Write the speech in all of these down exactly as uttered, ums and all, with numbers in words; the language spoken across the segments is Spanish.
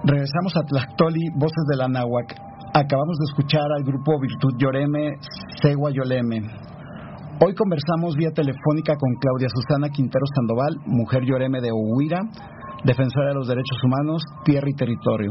Regresamos a Tlactoli, Voces de la Náhuac. Acabamos de escuchar al grupo Virtud Yoreme, Segua Yoleme. Hoy conversamos vía telefónica con Claudia Susana Quintero Sandoval, mujer Yoreme de Huira, defensora de los derechos humanos, tierra y territorio.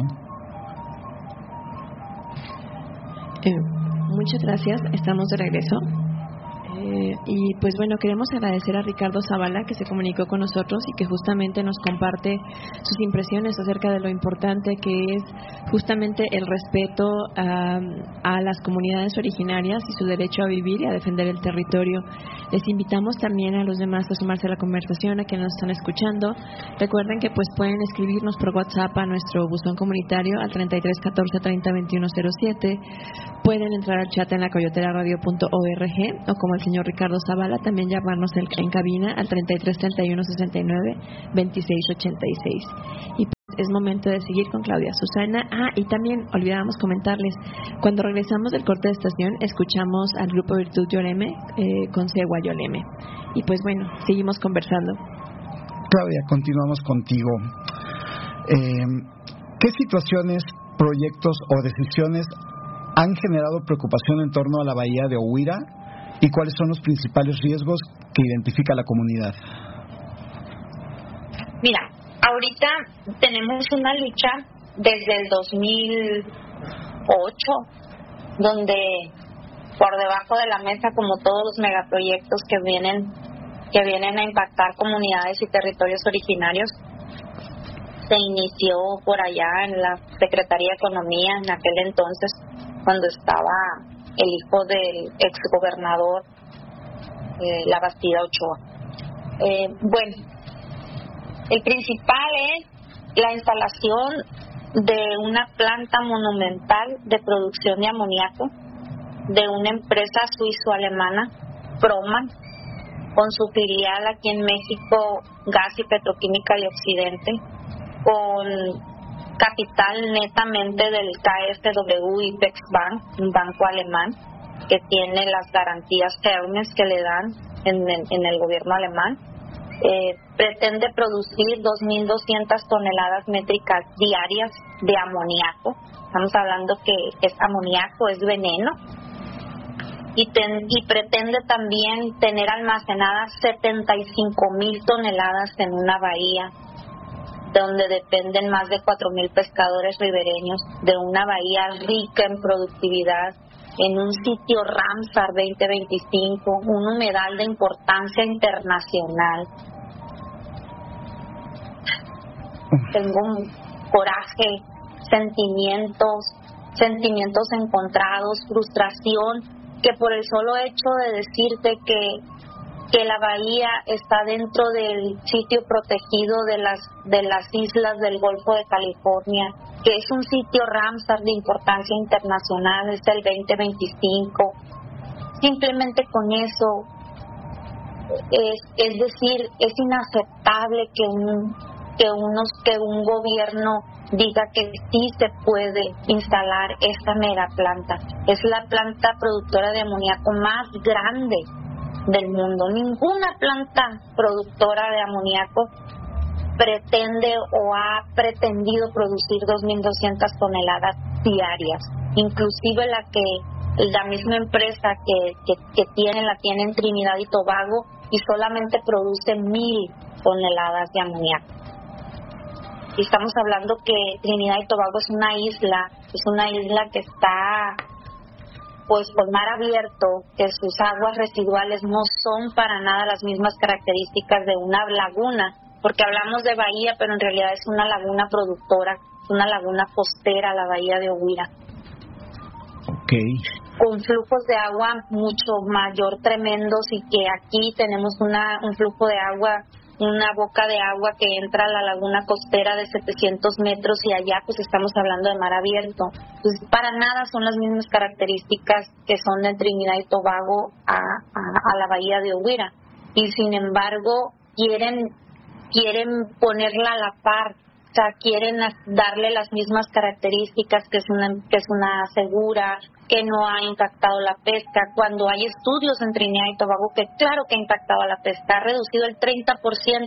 Eh, muchas gracias, estamos de regreso. Eh, y pues bueno, queremos agradecer a Ricardo Zavala, que se comunicó con nosotros y que justamente nos comparte sus impresiones acerca de lo importante que es justamente el respeto a, a las comunidades originarias y su derecho a vivir y a defender el territorio. Les invitamos también a los demás a sumarse a la conversación, a quienes nos están escuchando. Recuerden que pues pueden escribirnos por WhatsApp a nuestro buzón comunitario al treinta y tres catorce treinta veintiuno cero siete. Pueden entrar al chat en la coyotera radio punto org o como el señor Ricardo Zavala, también llamarnos en, en cabina al treinta y tres treinta y uno sesenta y nueve veintiséis ochenta y seis. Y pues es momento de seguir con Claudia Susana. Ah, y también olvidábamos comentarles, cuando regresamos del corte de estación, escuchamos al grupo Virtud Yoreme eh, con Segua Yoleme. Y pues bueno, seguimos conversando. Claudia, continuamos contigo. Eh, ¿Qué situaciones, proyectos o decisiones han generado preocupación en torno a la bahía de Huira y cuáles son los principales riesgos que identifica la comunidad? Mira, ahorita tenemos una lucha desde el dos mil ocho, donde por debajo de la mesa, como todos los megaproyectos que vienen que vienen a impactar comunidades y territorios originarios, se inició por allá en la Secretaría de Economía, en aquel entonces, cuando estaba el hijo del exgobernador eh, La Bastida Ochoa. Eh, bueno, el principal es la instalación de una planta monumental de producción de amoníaco de una empresa suizo-alemana, Proman, con su filial aquí en México, Gas y Petroquímica de Occidente, con capital netamente del K F W y Pex Bank, un banco alemán que tiene las garantías Hermes que le dan en, en, en el gobierno alemán. Eh, pretende producir dos mil doscientas toneladas métricas diarias de amoníaco. Estamos hablando que es amoníaco, es veneno. Y, ten, y pretende también tener almacenadas setenta y cinco mil toneladas en una bahía donde dependen más de cuatro mil pescadores ribereños, de una bahía rica en productividad, en un sitio Ramsar veinte veinticinco, un humedal de importancia internacional. Tengo un coraje, sentimientos, sentimientos encontrados, frustración, que por el solo hecho de decirte que que la bahía está dentro del sitio protegido de las de las islas del Golfo de California, que es un sitio Ramsar de importancia internacional, es el veinte veinticinco. Simplemente con eso, es, es decir, es inaceptable que un que unos que un gobierno diga que sí se puede instalar esta mega planta. Es la planta productora de amoníaco más grande del mundo. Ninguna planta productora de amoníaco pretende o ha pretendido producir dos mil doscientas toneladas diarias. Inclusive la que la misma empresa que, que, que tiene la tiene en Trinidad y Tobago y solamente produce mil toneladas de amoníaco. Y estamos hablando que Trinidad y Tobago es una isla, es una isla que está pues con mar abierto, que sus aguas residuales no son para nada las mismas características de una laguna, porque hablamos de bahía, pero en realidad es una laguna productora, es una laguna costera, la bahía de Huira. Okay. Con flujos de agua mucho mayor, tremendos, y que aquí tenemos una un flujo de agua, una boca de agua que entra a la laguna costera de setecientos metros, y allá pues estamos hablando de mar abierto. Pues para nada son las mismas características que son de Trinidad y Tobago a, a, a la bahía de Huira, y sin embargo quieren quieren ponerla a la par, o sea, quieren darle las mismas características, que es una que es una segura, que no ha impactado la pesca, cuando hay estudios en Trinidad y Tobago que claro que ha impactado a la pesca, ha reducido el treinta por ciento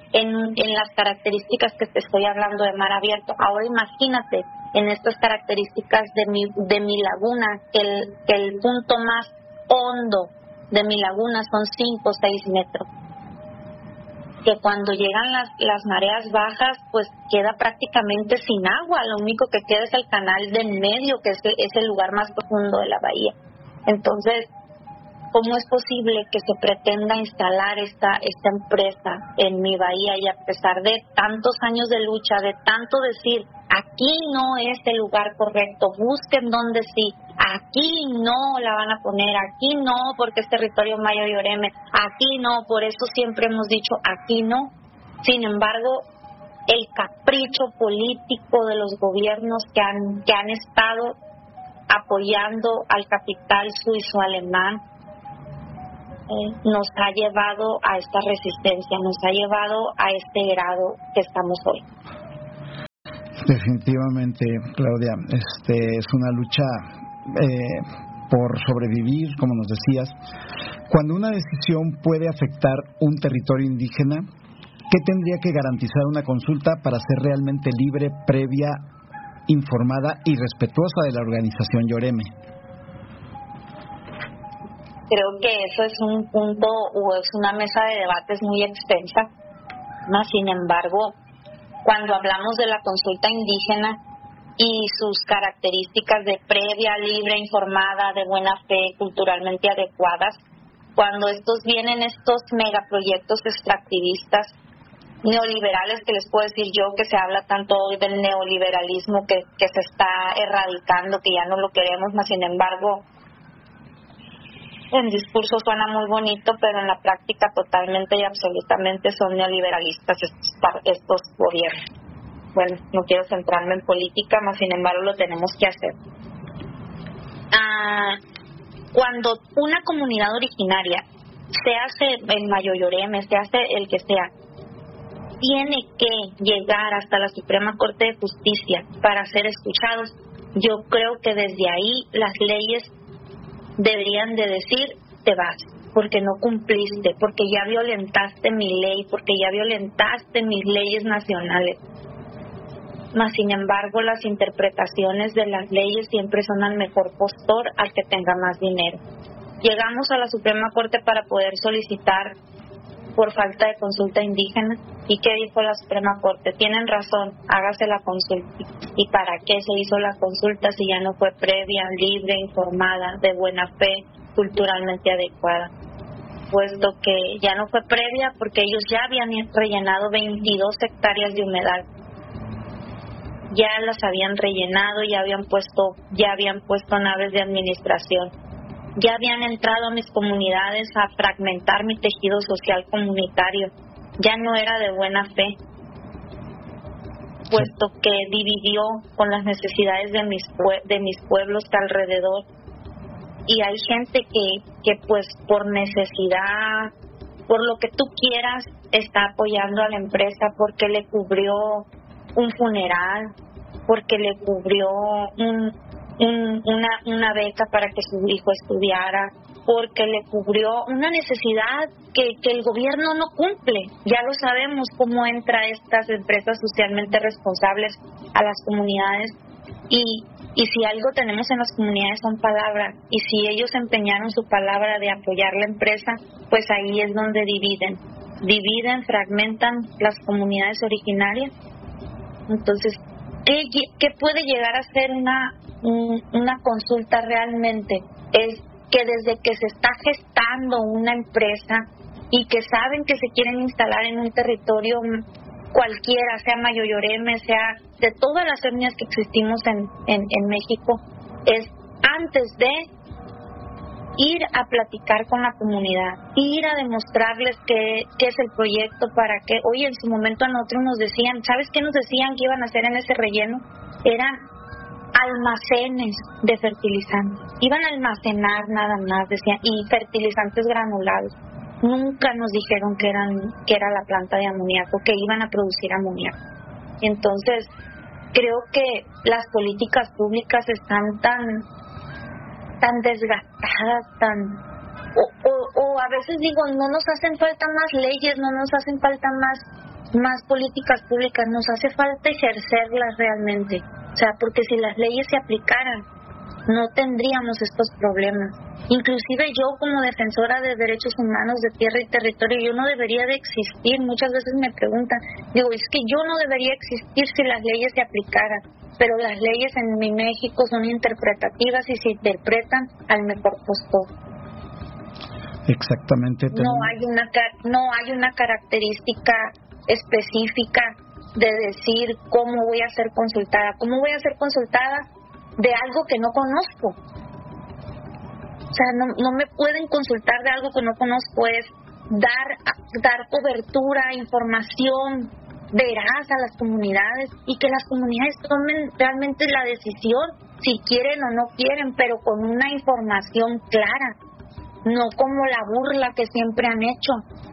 en, en las características que te estoy hablando de mar abierto. Ahora imagínate en estas características de mi, de mi laguna, que el, que el punto más hondo de mi laguna son cinco o seis metros. Que cuando llegan las, las mareas bajas, pues queda prácticamente sin agua. Lo único que queda es el canal del medio, que es el, es el lugar más profundo de la bahía. Entonces, ¿cómo es posible que se pretenda instalar esta, esta empresa en mi bahía? Y a pesar de tantos años de lucha, de tanto decir, aquí no es el lugar correcto, busquen donde sí, aquí no la van a poner, aquí no porque es territorio Mayo y Oreme, aquí no, por eso siempre hemos dicho aquí no. Sin embargo, el capricho político de los gobiernos que han, que han estado apoyando al capital suizo-alemán eh, nos ha llevado a esta resistencia, nos ha llevado a este grado que estamos hoy. Definitivamente, Claudia, este es una lucha eh, por sobrevivir, como nos decías. Cuando una decisión puede afectar un territorio indígena, ¿qué tendría que garantizar una consulta para ser realmente libre, previa, informada y respetuosa de la organización Yoreme? Creo que eso es un punto o es una mesa de debates muy extensa. Más sin embargo, cuando hablamos de la consulta indígena y sus características de previa, libre, informada, de buena fe, culturalmente adecuadas, cuando estos vienen estos megaproyectos extractivistas neoliberales, que les puedo decir yo que se habla tanto hoy del neoliberalismo que, que se está erradicando, que ya no lo queremos, más sin embargo en discurso suena muy bonito, pero en la práctica totalmente y absolutamente son neoliberalistas estos, estos gobiernos. Bueno, no quiero centrarme en política, más sin embargo lo tenemos que hacer. Ah, cuando una comunidad originaria, se hace el Mayo y Oreme, se hace el que sea, tiene que llegar hasta la Suprema Corte de Justicia para ser escuchados, yo creo que desde ahí las leyes deberían de decir, te vas, porque no cumpliste, porque ya violentaste mi ley, porque ya violentaste mis leyes nacionales. Mas, sin embargo, las interpretaciones de las leyes siempre son al mejor postor, al que tenga más dinero. Llegamos a la Suprema Corte para poder solicitar por falta de consulta indígena. ¿Y qué dijo la Suprema Corte? Tienen razón, hágase la consulta. ¿Y para qué se hizo la consulta si ya no fue previa, libre, informada, de buena fe, culturalmente adecuada? Puesto que ya no fue previa porque ellos ya habían rellenado veintidós hectáreas de humedal. Ya las habían rellenado, ya habían puesto, ya habían puesto naves de administración. Ya habían entrado a mis comunidades a fragmentar mi tejido social comunitario. Ya no era de buena fe, puesto que dividió con las necesidades de mis pue- de mis pueblos de alrededor. Y hay gente que, que pues por necesidad, por lo que tú quieras, está apoyando a la empresa porque le cubrió un funeral, porque le cubrió un, un, una, una beca para que su hijo estudiara, porque le cubrió una necesidad que, que el gobierno no cumple. Ya lo sabemos cómo entra estas empresas socialmente responsables a las comunidades y, y si algo tenemos en las comunidades son palabras, y si ellos empeñaron su palabra de apoyar la empresa, pues ahí es donde dividen, dividen, fragmentan las comunidades originarias. Entonces, ¿qué, qué puede llegar a ser una, una consulta realmente? Es que desde que se está gestando una empresa y que saben que se quieren instalar en un territorio cualquiera, sea Mayo y Oreme, sea de todas las etnias que existimos en, en, en México, es antes de ir a platicar con la comunidad, ir a demostrarles qué, qué es el proyecto, para que, oye, en su momento a nosotros nos decían, ¿sabes qué nos decían que iban a hacer en ese relleno? Eran almacenes de fertilizantes, iban a almacenar nada más, decían, y fertilizantes granulados. Nunca nos dijeron que eran que era la planta de amoníaco, que iban a producir amoníaco. Entonces, creo que las políticas públicas están tan tan desgastadas, tan o, o, o a veces digo, no nos hacen falta más leyes, no nos hacen falta más más políticas públicas, nos hace falta ejercerlas realmente, o sea, porque si las leyes se aplicaran, no tendríamos estos problemas. Inclusive yo como defensora de derechos humanos de tierra y territorio, yo no debería de existir. Muchas veces me preguntan, digo, es que yo no debería existir si las leyes se aplicaran, pero las leyes en mi México son interpretativas y se interpretan al mejor postor. Exactamente. No hay una no hay una característica específica de decir cómo voy a ser consultada, cómo voy a ser consultada de algo que no conozco. O sea, no, no me pueden consultar de algo que no conozco, es dar, dar cobertura, información veraz a las comunidades y que las comunidades tomen realmente la decisión si quieren o no quieren, pero con una información clara, no como la burla que siempre han hecho.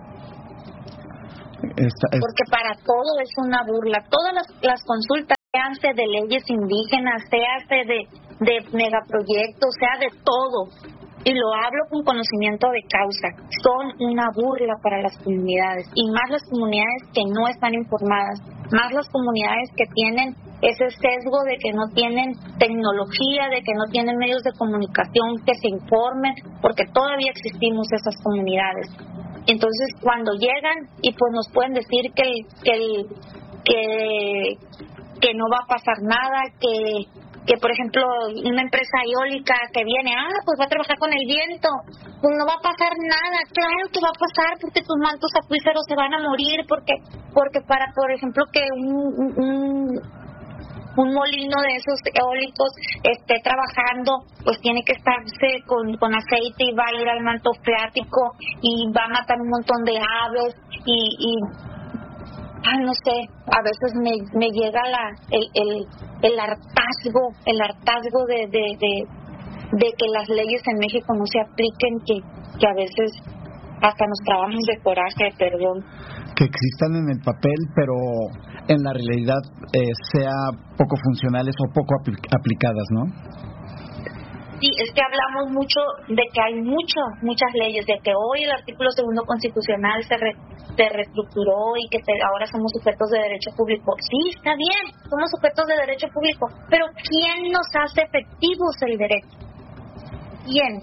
Esta, es... Porque para todo es una burla. Todas las, las consultas, seanse de leyes indígenas, seanse de, de megaproyectos, sea de todo, y lo hablo con conocimiento de causa, son una burla para las comunidades, y más las comunidades que no están informadas, más las comunidades que tienen ese sesgo de que no tienen tecnología, de que no tienen medios de comunicación que se informen, porque todavía existimos esas comunidades. Entonces, cuando llegan y pues nos pueden decir que que el, que que no va a pasar nada, que que por ejemplo una empresa eólica que viene, ah, pues va a trabajar con el viento, pues no va a pasar nada. Claro que va a pasar, porque tus mantos acuíferos se van a morir, porque porque para, por ejemplo, que un, un un molino de esos eólicos esté trabajando, pues tiene que estarse con, con aceite y va a ir al manto freático y va a matar un montón de aves y, y ay, no sé, a veces me, me llega la el, el, el hartazgo, el hartazgo de, de, de, de que las leyes en México no se apliquen, que, que a veces hasta nos trabamos de coraje, perdón. Que existan en el papel, pero en la realidad eh, sea poco funcionales o poco apl- aplicadas, ¿no? Sí, es que hablamos mucho de que hay mucho, muchas leyes, de que hoy el artículo segundo constitucional se, re, se reestructuró y que te, ahora somos sujetos de derecho público. Sí, está bien, somos sujetos de derecho público, pero ¿quién nos hace efectivos el derecho? ¿Quién?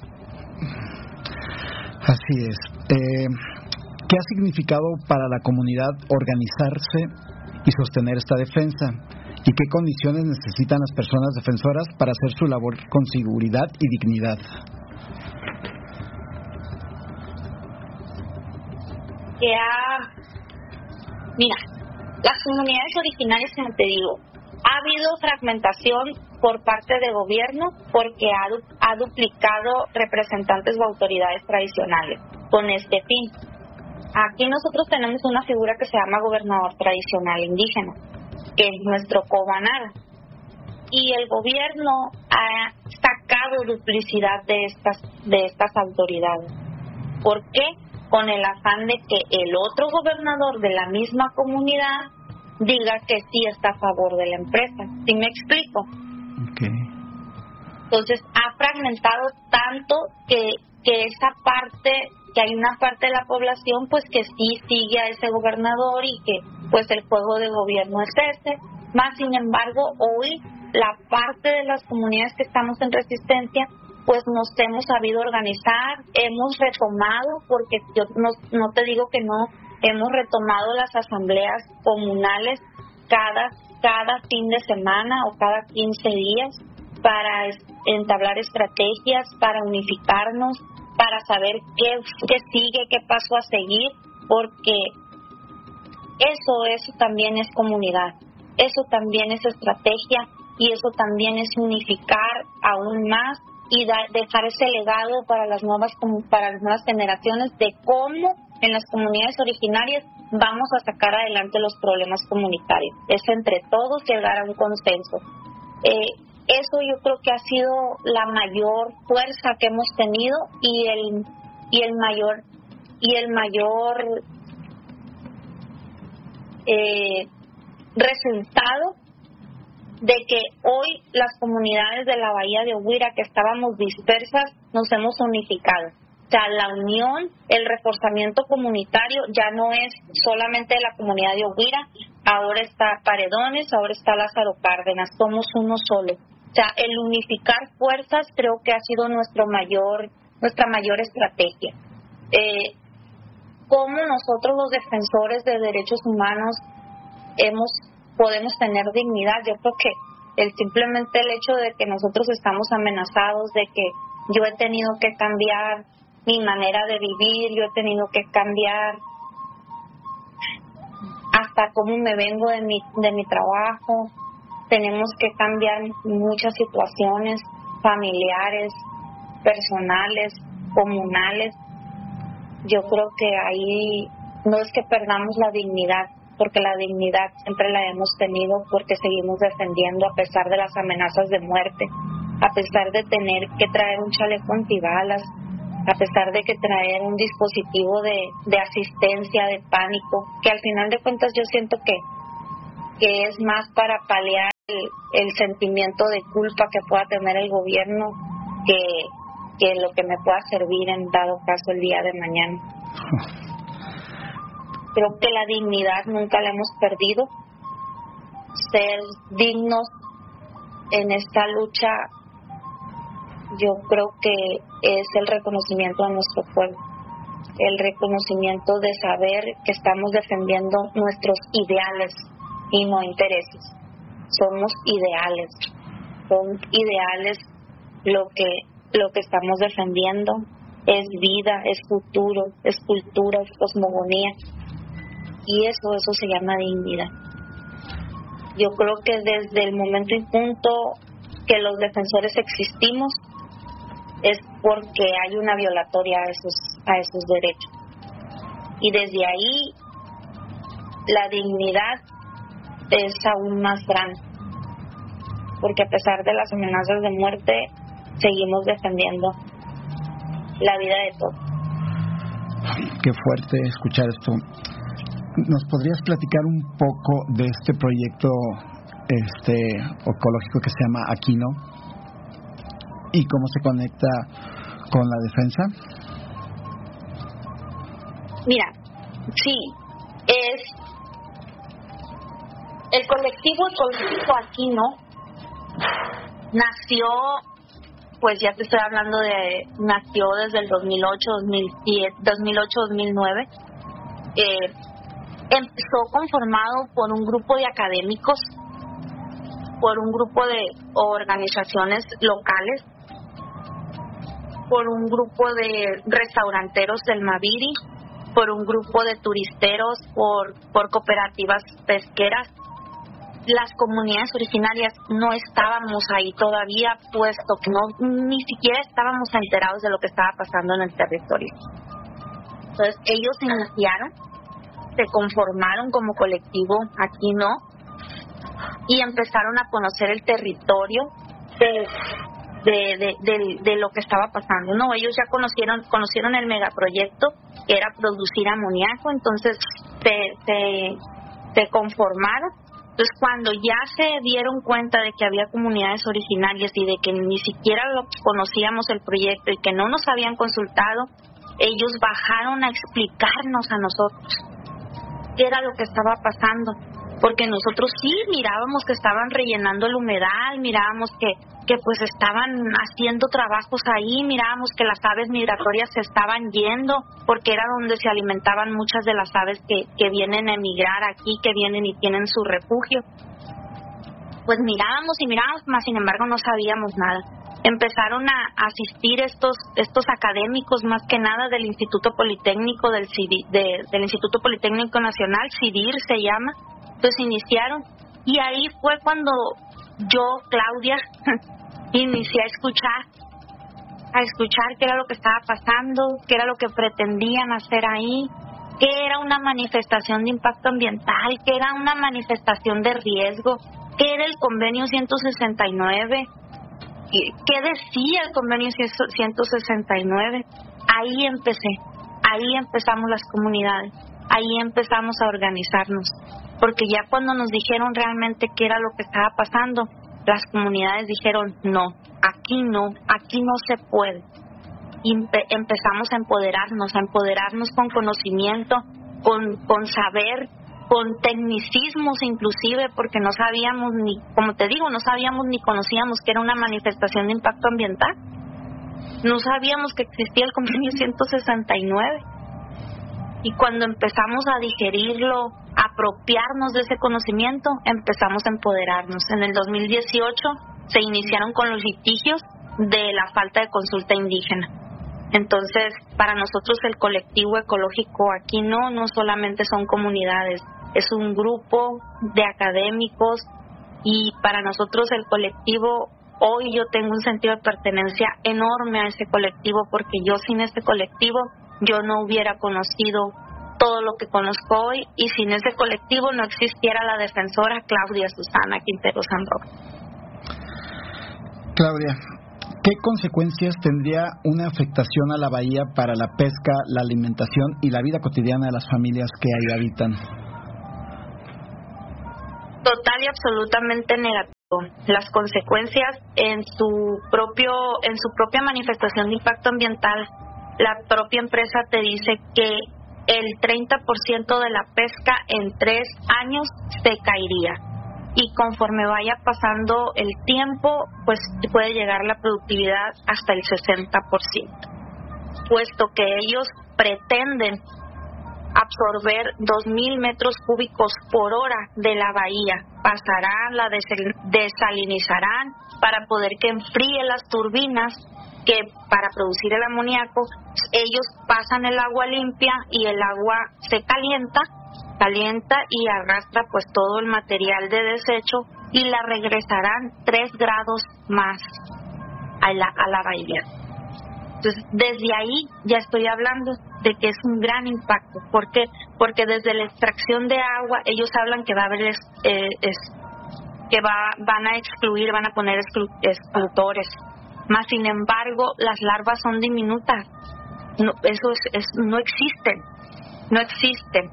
Así es. Eh... ¿Qué ha significado para la comunidad organizarse y sostener esta defensa? ¿Y qué condiciones necesitan las personas defensoras para hacer su labor con seguridad y dignidad? Que ha... Mira, las comunidades originarias, como te digo, ha habido fragmentación por parte del gobierno porque ha, du- ha duplicado representantes o autoridades tradicionales con este fin. Aquí nosotros tenemos una figura que se llama gobernador tradicional indígena, que es nuestro Cobanara. Y el gobierno ha sacado duplicidad de estas, de estas autoridades. ¿Por qué? Con el afán de que el otro gobernador de la misma comunidad diga que sí está a favor de la empresa. ¿Sí me explico? Okay. Entonces ha fragmentado tanto que, que esa parte... que hay una parte de la población pues que sí sigue a ese gobernador y que pues el juego de gobierno es ese. Más sin embargo, hoy la parte de las comunidades que estamos en resistencia pues nos hemos sabido organizar, hemos retomado, porque yo no, no te digo que no, hemos retomado las asambleas comunales cada, cada fin de semana o cada quince días para entablar estrategias, para unificarnos, para saber qué, qué sigue, qué paso a seguir, porque eso, eso también es comunidad, eso también es estrategia y eso también es unificar aún más y da, dejar ese legado para las nuevas para las nuevas generaciones de cómo en las comunidades originarias vamos a sacar adelante los problemas comunitarios. Es entre todos llegar a un consenso. Eh, Eso yo creo que ha sido la mayor fuerza que hemos tenido y el y el mayor y el mayor eh, resultado de que hoy las comunidades de la bahía de Uvira que estábamos dispersas nos hemos unificado. sea, la unión, el reforzamiento comunitario ya no es solamente de la comunidad de Oguira, ahora está Paredones, ahora está Lázaro Cárdenas, somos uno solo. O sea, el unificar fuerzas creo que ha sido nuestro mayor, nuestra mayor estrategia. Eh, cómo nosotros los defensores de derechos humanos hemos podemos tener dignidad. Yo creo que el simplemente el hecho de que nosotros estamos amenazados, de que yo he tenido que cambiar mi manera de vivir, yo he tenido que cambiar hasta cómo me vengo de mi de mi trabajo, tenemos que cambiar muchas situaciones familiares, personales, comunales. Yo creo que ahí no es que perdamos la dignidad, porque la dignidad siempre la hemos tenido, porque seguimos defendiendo a pesar de las amenazas de muerte, a pesar de tener que traer un chaleco antibalas, a pesar de que traer un dispositivo de, de asistencia, de pánico, que al final de cuentas yo siento que, que es más para paliar el, el sentimiento de culpa que pueda tener el gobierno que, que lo que me pueda servir en dado caso el día de mañana. Creo que la dignidad nunca la hemos perdido. Ser dignos en esta lucha, yo creo que es el reconocimiento de nuestro pueblo, el reconocimiento de saber que estamos defendiendo nuestros ideales y no intereses. Somos ideales, son ideales lo que lo que estamos defendiendo, es vida, es futuro, es cultura, es cosmogonía, y eso eso se llama dignidad. Yo creo que desde el momento y punto que los defensores existimos es porque hay una violatoria a esos a esos derechos, y desde ahí la dignidad es aún más grande, porque a pesar de las amenazas de muerte seguimos defendiendo la vida de todos. Qué fuerte escuchar esto. ¿Nos podrías platicar un poco de este proyecto este ecológico que se llama Aquino y cómo se conecta con la defensa? Mira, sí, es el colectivo ecológico Aquino nació, pues ya te estoy hablando de, nació desde el dos mil ocho, dos mil siete, dos mil ocho, dos mil nueve. Eh, empezó conformado por un grupo de académicos, por un grupo de organizaciones locales, por un grupo de restauranteros del Maviri, por un grupo de turisteros, por, por cooperativas pesqueras. Las comunidades originarias no estábamos ahí todavía, puesto que no ni siquiera estábamos enterados de lo que estaba pasando en el territorio. Entonces ellos se iniciaron, se conformaron como colectivo Aquino y empezaron a conocer el territorio de, de, de, de, de lo que estaba pasando. No, ellos ya conocieron conocieron el megaproyecto que era producir amoníaco, entonces se, se, se conformaron. Entonces, cuando ya se dieron cuenta de que había comunidades originarias y de que ni siquiera lo conocíamos el proyecto y que no nos habían consultado, ellos bajaron a explicarnos a nosotros qué era lo que estaba pasando, porque nosotros sí mirábamos que estaban rellenando el humedal, mirábamos que, que pues estaban haciendo trabajos ahí, mirábamos que las aves migratorias se estaban yendo, porque era donde se alimentaban muchas de las aves que, que vienen a emigrar aquí, que vienen y tienen su refugio. Pues mirábamos y mirábamos, mas sin embargo no sabíamos nada. Empezaron a asistir estos estos académicos, más que nada del Instituto Politécnico del CIDI, de, del Instituto Politécnico Nacional, CIDIR se llama. Entonces iniciaron, y ahí fue cuando yo, Claudia, inicié a escuchar a escuchar qué era lo que estaba pasando, qué era lo que pretendían hacer ahí, qué era una manifestación de impacto ambiental, qué era una manifestación de riesgo, qué era el convenio ciento sesenta y nueve, qué decía el convenio ciento sesenta y nueve. Ahí empecé, ahí empezamos las comunidades, ahí empezamos a organizarnos, porque ya cuando nos dijeron realmente qué era lo que estaba pasando, las comunidades dijeron no, aquí no, aquí no se puede. y empe- empezamos a empoderarnos, a empoderarnos con conocimiento, con, con saber, con tecnicismos inclusive, porque no sabíamos ni, como te digo, no sabíamos ni conocíamos que era una manifestación de impacto ambiental. No sabíamos que existía el convenio ciento sesenta y nueve. Y cuando empezamos a digerirlo, a apropiarnos de ese conocimiento, empezamos a empoderarnos. En el dos mil dieciocho se iniciaron con los litigios de la falta de consulta indígena. Entonces, para nosotros el colectivo ecológico aquí no, no solamente son comunidades, es un grupo de académicos, y para nosotros el colectivo, hoy yo tengo un sentido de pertenencia enorme a ese colectivo, porque yo sin este colectivo yo no hubiera conocido todo lo que conozco hoy, y sin ese colectivo no existiera la defensora Claudia Susana Quintero Sandoval. Claudia, ¿qué consecuencias tendría una afectación a la bahía para la pesca, la alimentación y la vida cotidiana de las familias que ahí habitan? Total y absolutamente negativo. Las consecuencias en su propio, en su propia manifestación de impacto ambiental, la propia empresa te dice que el treinta por ciento de la pesca en tres años se caería, y conforme vaya pasando el tiempo, pues puede llegar la productividad hasta el sesenta por ciento, puesto que ellos pretenden absorber dos mil metros cúbicos por hora de la bahía. Pasarán, la desalinizarán para poder que enfríe las turbinas, que para producir el amoníaco ellos pasan el agua limpia y el agua se calienta, calienta y arrastra pues todo el material de desecho y la regresarán tres grados más a la, a la bahía. Entonces, desde ahí ya estoy hablando de que es un gran impacto. ¿Por qué? Porque desde la extracción de agua ellos hablan que va a haber es, eh, es, que va, van a excluir, van a poner exclu, exclutores. Más sin embargo, las larvas son diminutas. No, eso es, es, no existen, no existen.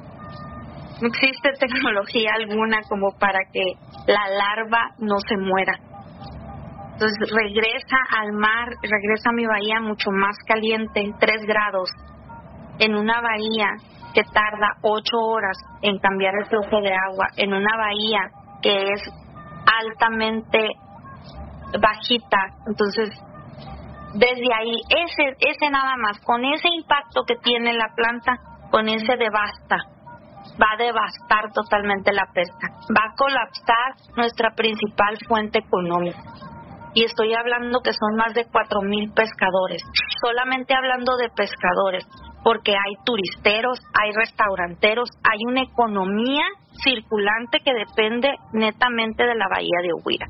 No existe tecnología alguna como para que la larva no se muera. Entonces regresa al mar, regresa a mi bahía mucho más caliente, tres grados, en una bahía que tarda ocho horas en cambiar el flujo de agua, en una bahía que es altamente bajita. Entonces, desde ahí, ese, ese nada más, con ese impacto que tiene la planta, con ese devasta, va a devastar totalmente la pesca, va a colapsar nuestra principal fuente económica. Y estoy hablando que son más de cuatro mil pescadores, solamente hablando de pescadores, porque hay turisteros, hay restauranteros, hay una economía circulante que depende netamente de la bahía de Uvira.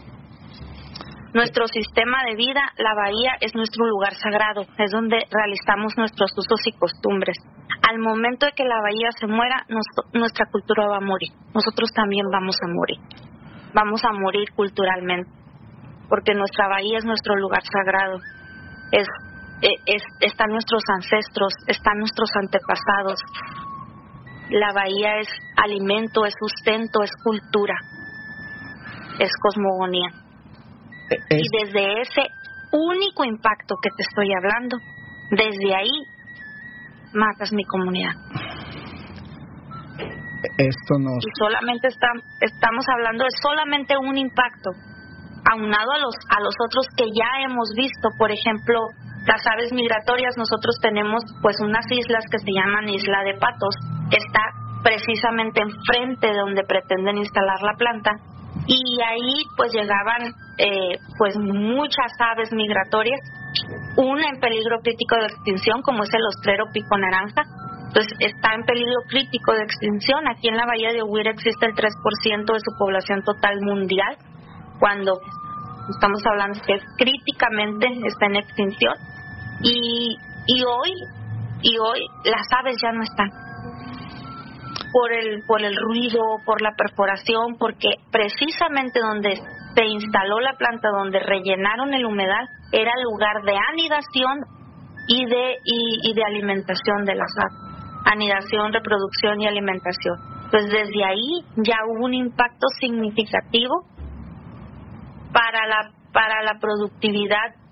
Nuestro sistema de vida, la bahía, es nuestro lugar sagrado, es donde realizamos nuestros usos y costumbres. Al momento de que la bahía se muera, nuestra cultura va a morir. Nosotros también vamos a morir. Vamos a morir culturalmente, porque nuestra bahía es nuestro lugar sagrado. Es, es, están nuestros ancestros, están nuestros antepasados. La bahía es alimento, es sustento, es cultura, es cosmogonía. Es... Y desde ese único impacto que te estoy hablando, desde ahí matas mi comunidad. Esto nos... Y solamente está, estamos hablando de solamente un impacto, aunado a los a los otros que ya hemos visto. Por ejemplo, las aves migratorias. Nosotros tenemos pues unas islas que se llaman Isla de Patos, está precisamente enfrente de donde pretenden instalar la planta, y ahí pues llegaban eh, pues muchas aves migratorias, una en peligro crítico de extinción como es el ostrero pico naranja. Entonces está en peligro crítico de extinción. Aquí en la bahía de Uvira existe el tres por ciento de su población total mundial, cuando estamos hablando que es críticamente está en extinción. Y, y hoy y hoy las aves ya no están por el por el ruido, por la perforación, porque precisamente donde se instaló la planta, donde rellenaron el humedal, era lugar de anidación y de y, y de alimentación de las aves. Anidación, reproducción y alimentación. Entonces desde ahí ya hubo un impacto significativo para la para la productividad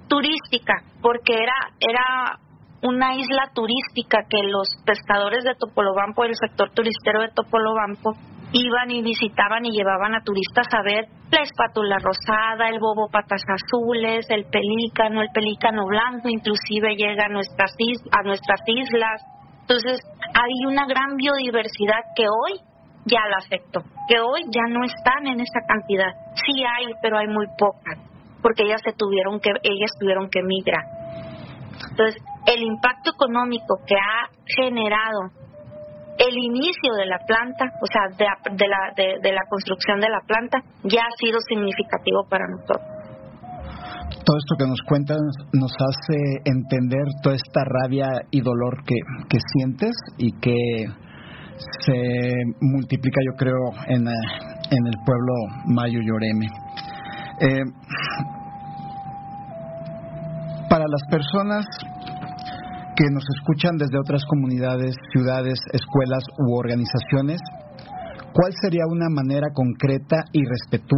turística, porque era era una isla turística que los pescadores de Topolobampo, el sector turistero de Topolobampo, iban y visitaban y llevaban a turistas a ver la espátula rosada, el bobo patas azules, el pelícano, el pelícano blanco, inclusive llega a nuestras, is- a nuestras islas. Entonces hay una gran biodiversidad que hoy ya la afectó, que hoy ya no están en esa cantidad. Sí hay, pero hay muy pocas, porque ellas se tuvieron que ellas tuvieron que migrar. Entonces, el impacto económico que ha generado el inicio de la planta, o sea, de la, de la, de, de la construcción de la planta, ya ha sido significativo para nosotros. Todo esto que nos cuentas nos hace entender toda esta rabia y dolor que, que sientes y que se multiplica, yo creo, en, en el pueblo Mayo Yoreme. Eh, para las personas que nos escuchan desde otras comunidades, ciudades, escuelas u organizaciones, ¿cuál sería una manera concreta y respetuosa